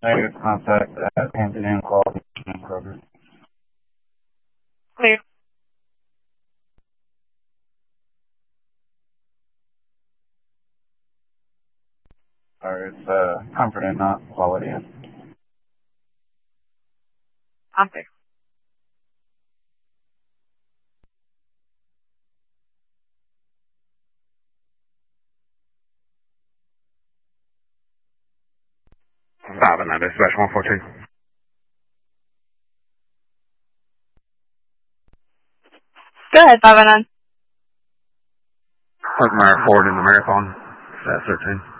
Negative contact at Hampton Inn Quality and Kroger. Clear. Or it's Comfort Inn, not Quality Inn. Comfort. Stop it now, dispatch 142. Go ahead, 509. Mary Ford in the Marathon, stat 13.